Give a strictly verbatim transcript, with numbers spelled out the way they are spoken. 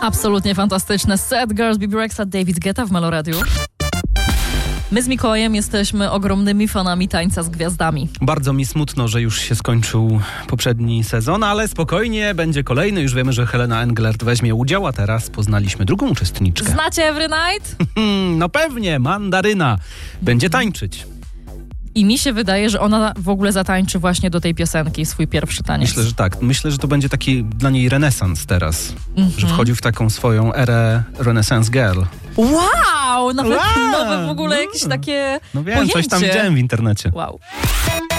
Absolutnie fantastyczne. Sad Girls, Bibi Rexha, David Guetta w Melo Radio. My z Mikołajem jesteśmy ogromnymi fanami Tańca z Gwiazdami. Bardzo mi smutno, że już się skończył poprzedni sezon, ale spokojnie, będzie kolejny. Już wiemy, że Helena Englert weźmie udział, a teraz poznaliśmy drugą uczestniczkę. Znacie Every Night? No pewnie, Mandaryna będzie tańczyć. I mi się wydaje, że ona w ogóle zatańczy właśnie do tej piosenki swój pierwszy taniec. Myślę, że tak. Myślę, że to będzie taki dla niej renesans teraz. Mm-hmm. Że wchodzi w taką swoją erę Renaissance Girl. Wow! Nawet wow! nowe w ogóle jakieś takie No wiem, pojęcie. coś tam widziałem w internecie. Wow.